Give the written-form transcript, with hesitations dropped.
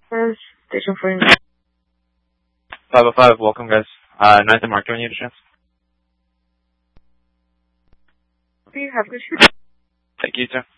Station for 505, welcome guys. 9th and Mark, do I need a chance? you have a good shoot. Thank you, too.